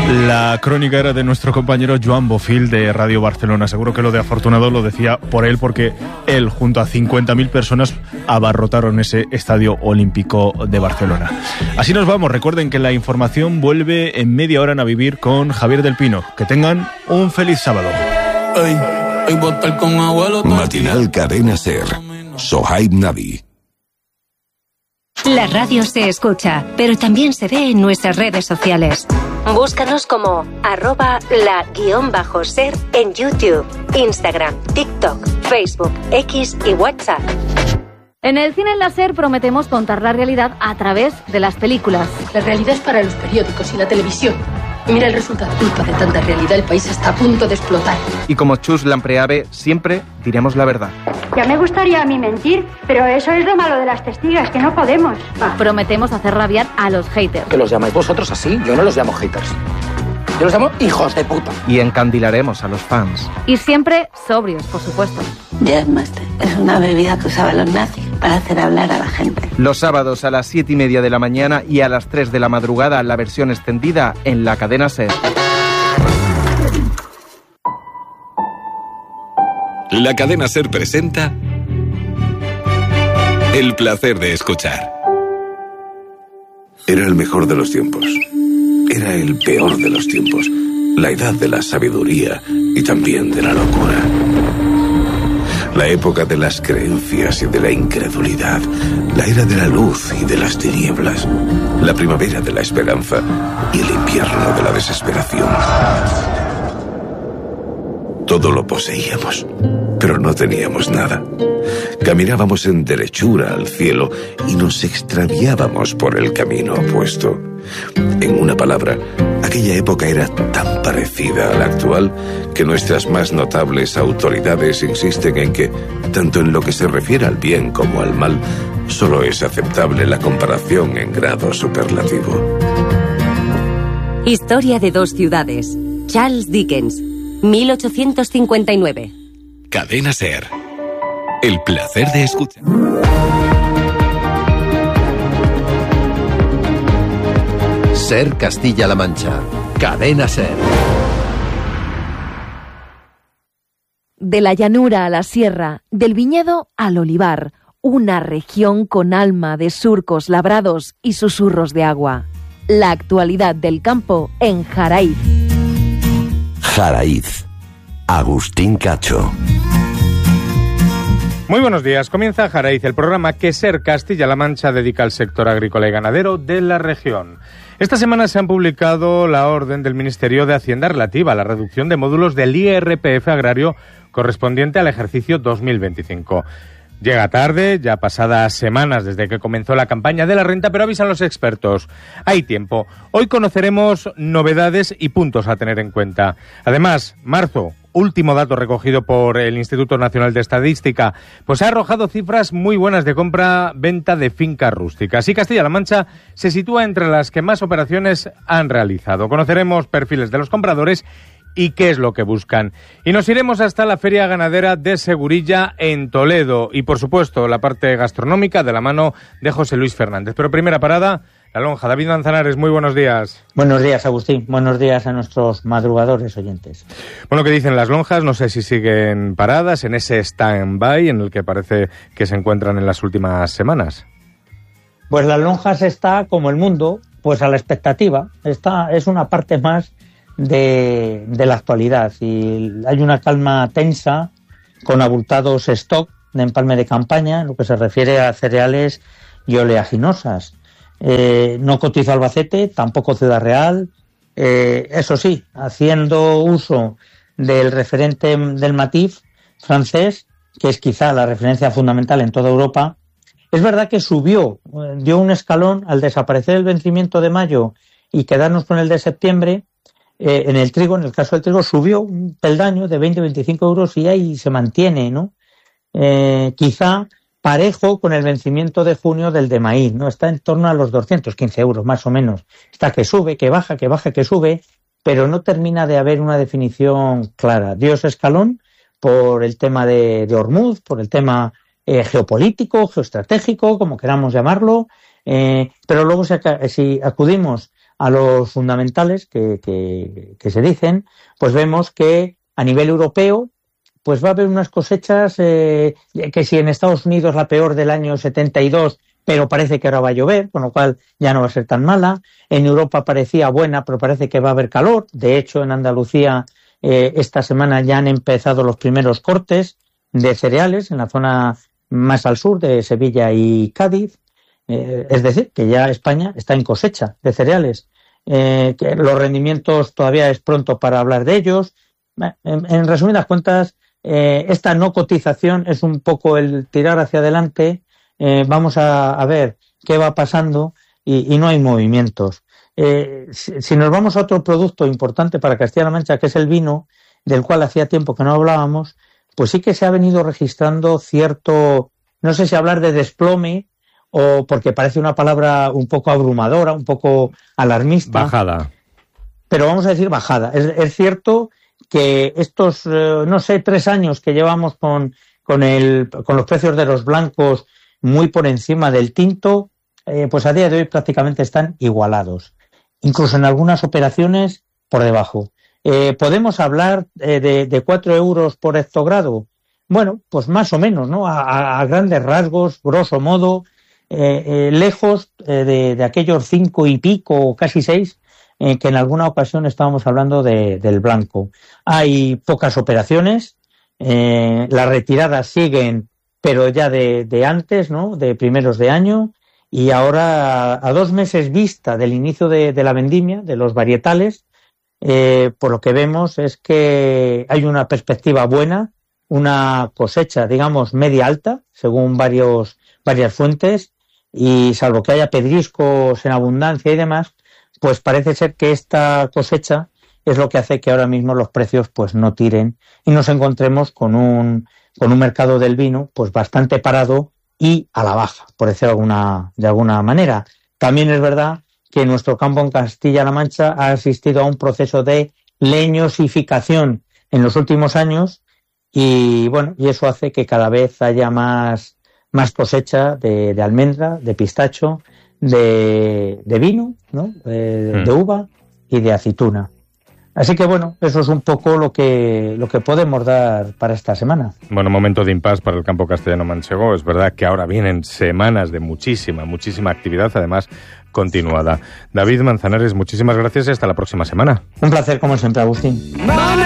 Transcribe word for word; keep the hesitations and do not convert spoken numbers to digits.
La crónica era de nuestro compañero Joan Bofil de Radio Barcelona. Seguro que lo de afortunado lo decía por él, porque él junto a cincuenta mil personas abarrotaron ese estadio olímpico de Barcelona. Así nos vamos. Recuerden que la información vuelve en media hora a Vivir con Javier del Pino. Que tengan un feliz sábado. Matinal Cadena Ser. Sohaib Nabi. La radio se escucha, pero también se ve en nuestras redes sociales. Búscanos como arroba la guión bajo ser en YouTube, Instagram, TikTok, Facebook, X y WhatsApp. En el cine láser prometemos contar la realidad a través de las películas. La realidad es para los periódicos y la televisión. Y mira el resultado. Culpa de tanta realidad, el país está a punto de explotar. Y como Chus Lampreave, siempre diremos la verdad. Ya me gustaría a mí mentir, pero eso es lo malo de las testigas, que no podemos. Ah. Prometemos hacer rabiar a los haters. ¿Que los llamáis vosotros así? Yo no los llamo haters. Yo los llamo hijos de puta. Y encandilaremos a los fans. Y siempre sobrios, por supuesto. Jazzmaster es una bebida que usaban los nazis para hacer hablar a la gente. Los sábados a las siete y media de la mañana y a las tres de la madrugada la versión extendida en la cadena SER. La cadena SER presenta El placer de escuchar. Era el mejor de los tiempos. Era el peor de los tiempos. La edad de la sabiduría y también de la locura. La época de las creencias y de la incredulidad. La era de la luz y de las tinieblas. La primavera de la esperanza y el invierno de la desesperación. Todo lo poseíamos, pero no teníamos nada. Caminábamos en derechura al cielo y nos extraviábamos por el camino opuesto. En una palabra, aquella época era tan parecida a la actual que nuestras más notables autoridades insisten en que, tanto en lo que se refiere al bien como al mal, solo es aceptable la comparación en grado superlativo. Historia de dos ciudades. Charles Dickens, mil ochocientos cincuenta y nueve. Cadena SER. El placer de escuchar. SER Castilla-La Mancha. Cadena SER. De la llanura a la sierra, del viñedo al olivar, una región con alma de surcos labrados y susurros de agua. La actualidad del campo en Jaraiz. Jaraiz. Agustín Cacho. Muy buenos días. Comienza Jaraiz, el programa que SER Castilla-La Mancha dedica al sector agrícola y ganadero de la región. Esta semana se han publicado la orden del Ministerio de Hacienda relativa a la reducción de módulos del I R P F agrario correspondiente al ejercicio dos mil veinticinco. Llega tarde, ya pasadas semanas desde que comenzó la campaña de la renta, pero avisan los expertos. Hay tiempo. Hoy conoceremos novedades y puntos a tener en cuenta. Además, marzo, último dato recogido por el Instituto Nacional de Estadística, pues ha arrojado cifras muy buenas de compra-venta de fincas rústicas. Y Castilla-La Mancha se sitúa entre las que más operaciones han realizado. Conoceremos perfiles de los compradores y qué es lo que buscan. Y nos iremos hasta la Feria Ganadera de Segurilla en Toledo y, por supuesto, la parte gastronómica de la mano de José Luis Fernández. Pero primera parada, La Lonja. David Manzanares, muy buenos días. Buenos días, Agustín. Buenos días a nuestros madrugadores oyentes. Bueno, ¿qué dicen las lonjas? No sé si siguen paradas en ese stand-by en el que parece que se encuentran en las últimas semanas. Pues las lonjas está, como el mundo, pues a la expectativa. Está, es una parte más de, de la actualidad y hay una calma tensa con abultados stock de empalme de campaña en lo que se refiere a cereales y oleaginosas. Eh, no cotiza Albacete, tampoco Ciudad Real, eh, eso sí, haciendo uso del referente del Matif francés, que es quizá la referencia fundamental en toda Europa. Es verdad que subió, dio un escalón al desaparecer el vencimiento de mayo y quedarnos con el de septiembre. Eh, en el trigo, en el caso del trigo, subió un peldaño de veinte a veinticinco euros y ahí se mantiene, ¿no? Eh, quizá parejo con el vencimiento de junio del de maíz, ¿no? Está en torno a los doscientos quince euros, más o menos. Está que sube, que baja, que baja, que sube, pero no termina de haber una definición clara. Dio ese escalón por el tema de, de Hormuz, por el tema eh, geopolítico, geoestratégico, como queramos llamarlo, eh, pero luego si, si acudimos a los fundamentales que, que, que se dicen, pues vemos que a nivel europeo pues va a haber unas cosechas eh, que si en Estados Unidos la peor del año setenta y dos, pero parece que ahora va a llover, con lo cual ya no va a ser tan mala. En Europa parecía buena, pero parece que va a haber calor. De hecho, en Andalucía eh, esta semana ya han empezado los primeros cortes de cereales en la zona más al sur de Sevilla y Cádiz. Eh, es decir, que ya España está en cosecha de cereales. Eh, que los rendimientos todavía es pronto para hablar de ellos. En, en resumidas cuentas, eh, esta no cotización es un poco el tirar hacia adelante. Eh, vamos a, a ver qué va pasando y, y no hay movimientos. Eh, si, si nos vamos a otro producto importante para Castilla-La Mancha, que es el vino, del cual hacía tiempo que no hablábamos, pues sí que se ha venido registrando cierto, no sé si hablar de desplome o porque parece una palabra un poco abrumadora, un poco alarmista. Bajada. Pero vamos a decir bajada. Es, es cierto que estos, eh, no sé, tres años que llevamos con, con, el, con los precios de los blancos muy por encima del tinto, eh, pues a día de hoy prácticamente están igualados. Incluso en algunas operaciones por debajo. Eh, ¿Podemos hablar eh, de, de cuatro euros por hectogrado? Bueno, pues más o menos, ¿no? A, a grandes rasgos, grosso modo, eh, eh, lejos eh, de, de aquellos cinco y pico o casi seis eh, que en alguna ocasión estábamos hablando de, del blanco. Hay pocas operaciones, eh, las retiradas siguen, pero ya de, de antes, ¿no? De primeros de año, y ahora a, a dos meses vista del inicio de, de la vendimia, de los varietales, eh, por lo que vemos es que hay una perspectiva buena, una cosecha, digamos, media alta, según varios, varias fuentes, y salvo que haya pedriscos en abundancia y demás, pues parece ser que esta cosecha es lo que hace que ahora mismo los precios pues no tiren y nos encontremos con un, con un mercado del vino pues bastante parado y a la baja, por decirlo de alguna, de alguna manera. También es verdad que nuestro campo en Castilla-La Mancha ha asistido a un proceso de leñosificación en los últimos años y bueno, y eso hace que cada vez haya más, más cosecha de, de almendra, de pistacho, de, de vino, ¿no? de, mm. de uva y de aceituna. Así que bueno, eso es un poco lo que lo que podemos dar para esta semana. Bueno, momento de impasse para el campo castellano-manchego. Es verdad que ahora vienen semanas de muchísima, muchísima actividad, además continuada. David Manzanares, muchísimas gracias y hasta la próxima semana. Un placer, como siempre, Agustín.